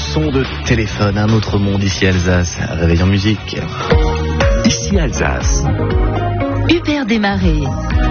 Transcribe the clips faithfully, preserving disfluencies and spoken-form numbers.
son de téléphone, un autre monde ici Alsace, réveil en musique. Ici Alsace. Hubert Desmarais.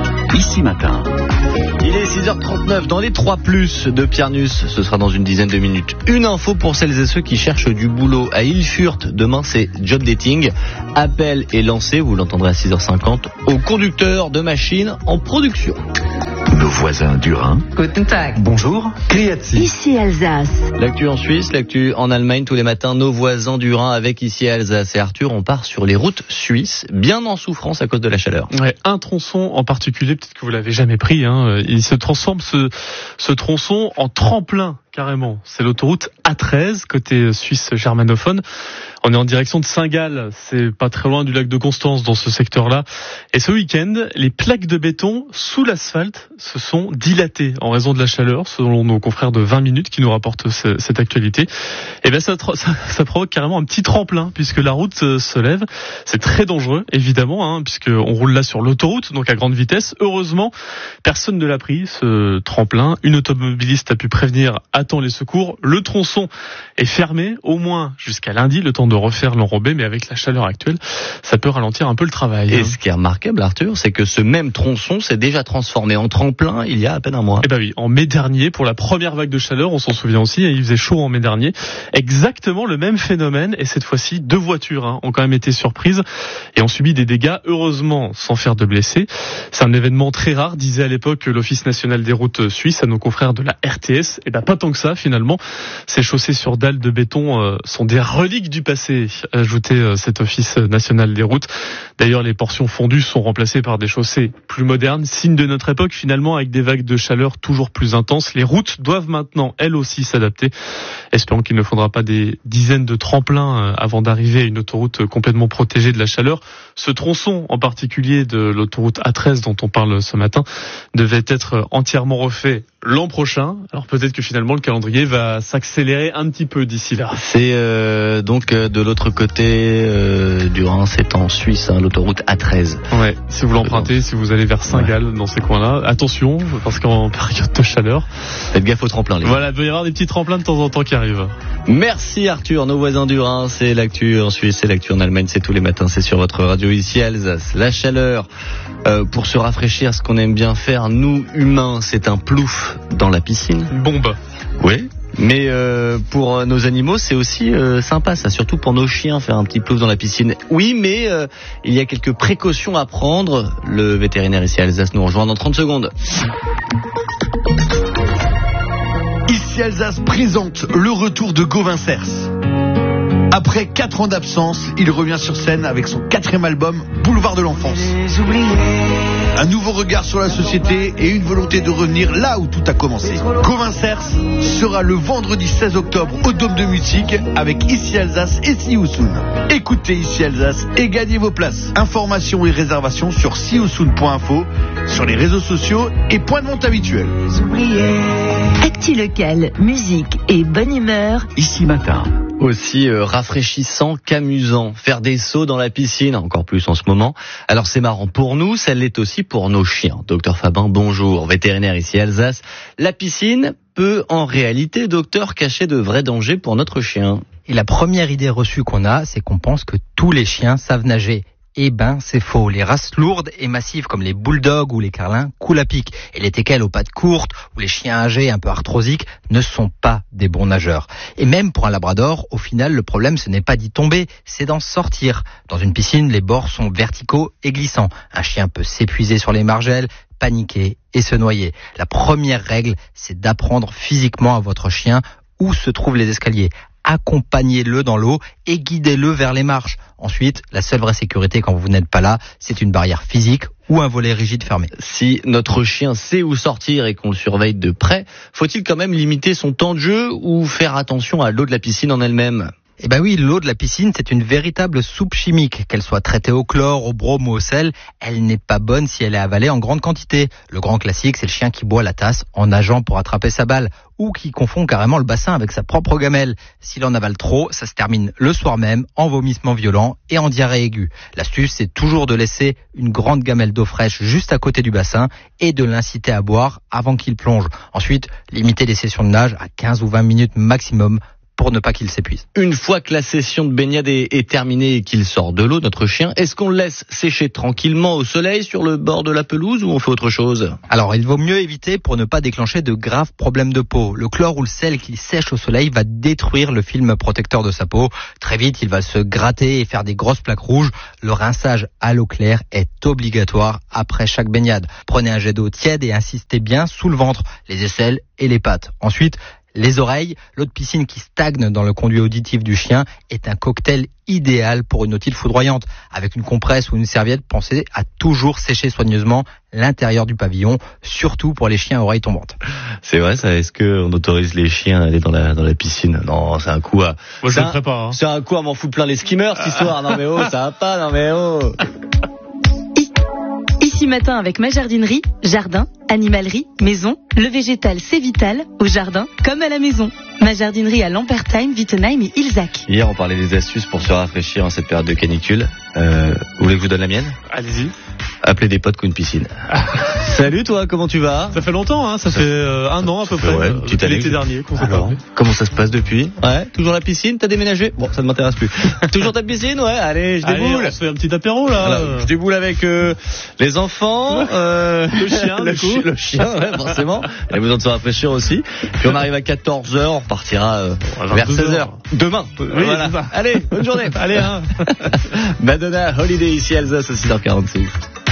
Ici matin. Il est six heures trente-neuf dans les trois plus de Pierre Nuss. Ce sera dans une dizaine de minutes. Une info pour celles et ceux qui cherchent du boulot à Ilfurt. Demain, c'est job dating. Appel est lancé, vous l'entendrez à six heures cinquante, aux conducteurs de machines en production. Nos voisins du Rhin. Guten Tag. Bonjour. Criati. Ici Alsace. L'actu en Suisse, l'actu en Allemagne, tous les matins, nos voisins du Rhin avec ici Alsace. Et Arthur, on part sur les routes suisses, bien en souffrance à cause de la chaleur. Ouais, un tronçon en particulier, peut-être que vous l'avez jamais pris, hein, il se transforme ce, ce tronçon en tremplin. Carrément, c'est l'autoroute A treize, côté suisse germanophone. On est en direction de Saint-Gall, c'est pas très loin du lac de Constance dans ce secteur-là. Et ce week-end, les plaques de béton sous l'asphalte se sont dilatées en raison de la chaleur, selon nos confrères de vingt minutes qui nous rapportent ce, cette actualité. Et ben ça, ça, ça provoque carrément un petit tremplin puisque la route se lève. C'est très dangereux, évidemment, hein, puisqu'on roule là sur l'autoroute, donc à grande vitesse. Heureusement, personne ne l'a pris, ce tremplin. Une automobiliste a pu prévenir à temps les secours. Le tronçon est fermé, au moins jusqu'à lundi, le temps de refaire l'enrobé, mais avec la chaleur actuelle, ça peut ralentir un peu le travail. Et hein. ce qui est remarquable, Arthur, c'est que ce même tronçon s'est déjà transformé en tremplin il y a à peine un mois. Eh ben oui, en mai dernier, pour la première vague de chaleur, on s'en souvient aussi, il faisait chaud en mai dernier, exactement le même phénomène, et cette fois-ci, deux voitures hein, ont quand même été surprises et ont subi des dégâts, heureusement sans faire de blessés. C'est un événement très rare, disait à l'époque l'Office national des routes suisse à nos confrères de la R T S. Et ben pas tant que ça finalement. Ces chaussées sur dalles de béton euh, sont des reliques du passé, ajoutait euh, cet Office national des routes. D'ailleurs, les portions fondues sont remplacées par des chaussées plus modernes, signe de notre époque finalement, avec des vagues de chaleur toujours plus intenses. Les routes doivent maintenant, elles aussi, s'adapter. Espérons qu'il ne faudra pas des dizaines de tremplins euh, avant d'arriver à une autoroute complètement protégée de la chaleur. Ce tronçon, en particulier de l'autoroute A treize dont on parle ce matin, devait être entièrement refait l'an prochain. Alors peut-être que finalement le calendrier va s'accélérer un petit peu d'ici là. C'est euh, donc euh, de l'autre côté euh, du Rhin, c'est en Suisse, hein, l'autoroute A treize. Ouais, si vous l'empruntez, si vous allez vers Saint-Gall, ouais. Dans ces coins-là, attention, parce qu'en période de chaleur, faites gaffe aux tremplins. Les voilà, il peut y avoir des petits tremplins de temps en temps qui arrivent. Merci Arthur, nos voisins du Rhin, c'est l'actu en Suisse, c'est l'actu en Allemagne, c'est tous les matins, c'est sur votre radio ici Alsace. La chaleur, euh, pour se rafraîchir, ce qu'on aime bien faire, nous humains, c'est un plouf dans la piscine. Une bombe. Oui. Mais euh, pour nos animaux, c'est aussi euh, sympa, ça, surtout pour nos chiens, faire un petit plouf dans la piscine. Oui, mais euh, il y a quelques précautions à prendre. Le vétérinaire ici à Alsace nous rejoint dans trente secondes. Ici Alsace présente le retour de Gauvin Cers. Après quatre ans d'absence, il revient sur scène avec son quatrième album, Boulevard de l'enfance. Un nouveau regard sur la société et une volonté de revenir là où tout a commencé. Gauvin Cers sera le vendredi seize octobre au Dôme de musique avec Ici Alsace et Sioussoun. Écoutez Ici Alsace et gagnez vos places. Informations et réservations sur sioussoun point info, sur les réseaux sociaux et points de vente habituels. Actu local, musique et bonne humeur. Ici matin. Aussi euh, rafraîchissant qu'amusant. Faire des sauts dans la piscine, encore plus en ce moment. Alors c'est marrant pour nous, ça l'est aussi pour nos chiens. Docteur Fabin, bonjour, vétérinaire ici à Alsace. La piscine peut en réalité, docteur, cacher de vrais dangers pour notre chien. Et la première idée reçue qu'on a, c'est qu'on pense que tous les chiens savent nager. Eh ben, c'est faux. Les races lourdes et massives comme les bulldogs ou les carlins coulent à pic. Et les teckels aux pattes courtes ou les chiens âgés un peu arthrosiques ne sont pas des bons nageurs. Et même pour un labrador, au final, le problème, ce n'est pas d'y tomber, c'est d'en sortir. Dans une piscine, les bords sont verticaux et glissants. Un chien peut s'épuiser sur les margelles, paniquer et se noyer. La première règle, c'est d'apprendre physiquement à votre chien où se trouvent les escaliers. Accompagnez-le dans l'eau et guidez-le vers les marches. Ensuite, la seule vraie sécurité quand vous n'êtes pas là, c'est une barrière physique ou un volet rigide fermé. Si notre chien sait où sortir et qu'on le surveille de près, faut-il quand même limiter son temps de jeu ou faire attention à l'eau de la piscine en elle-même ? Eh ben oui, l'eau de la piscine, c'est une véritable soupe chimique. Qu'elle soit traitée au chlore, au brome ou au sel, elle n'est pas bonne si elle est avalée en grande quantité. Le grand classique, c'est le chien qui boit la tasse en nageant pour attraper sa balle, ou qui confond carrément le bassin avec sa propre gamelle. S'il en avale trop, ça se termine le soir même en vomissement violent et en diarrhée aiguë. L'astuce, c'est toujours de laisser une grande gamelle d'eau fraîche juste à côté du bassin et de l'inciter à boire avant qu'il plonge. Ensuite, limiter les sessions de nage à quinze ou vingt minutes maximum pour ne pas qu'il s'épuise. Une fois que la session de baignade est, est terminée et qu'il sort de l'eau, notre chien, est-ce qu'on le laisse sécher tranquillement au soleil sur le bord de la pelouse ou on fait autre chose? Alors, il vaut mieux éviter pour ne pas déclencher de graves problèmes de peau. Le chlore ou le sel qui sèche au soleil va détruire le film protecteur de sa peau. Très vite, il va se gratter et faire des grosses plaques rouges. Le rinçage à l'eau claire est obligatoire après chaque baignade. Prenez un jet d'eau tiède et insistez bien sous le ventre, les aisselles et les pattes. Ensuite, les oreilles. L'eau de piscine qui stagne dans le conduit auditif du chien est un cocktail idéal pour une otite foudroyante. Avec une compresse ou une serviette, pensez à toujours sécher soigneusement l'intérieur du pavillon, surtout pour les chiens à oreilles tombantes. C'est vrai ça, est-ce qu'on autorise les chiens à aller dans la, dans la piscine? Non, c'est un coup à... Moi, je c'est le un- ferai pas. Hein. C'est un coup à m'en foutre plein les skimmers, cette histoire. Non mais oh, ça va pas, non mais oh. Ici Matin avec ma jardinerie, jardin, animalerie, maison, le végétal c'est vital, au jardin comme à la maison. Ma jardinerie à Lampertheim, Wittenheim et Ilzac. Hier, on parlait des astuces pour se rafraîchir en cette période de canicule. Euh, vous voulez que je vous donne la mienne? Allez-y. Appelez des potes qui ont une piscine. Salut toi, comment tu vas? Ça fait longtemps, hein. Ça, Ça- fait euh, un an à peu fait, près. ouais, euh, une petite depuis année l'été que- dernier qu'on s'est Alors, parlé. comment ça se passe depuis? Ouais, toujours la piscine, t'as déménagé? Bon, ça ne m'intéresse plus. Toujours ta piscine? Ouais, allez, je Allez, déboule. on se fait un petit apéro là. Alors, je déboule avec euh, les enfants, euh, Le chien, le, du coup. chi- le chien, ouais, forcément. Il a besoin de se rafraîchir aussi. Puis on arrive à quatorze heures, on repartira euh, Ouais, vers vingt-deux seize heures. Demain. Oui, Voilà. c'est ça. Allez, bonne journée. Allez, hein. Madonna Holiday ici Alsace à six heures quarante-six.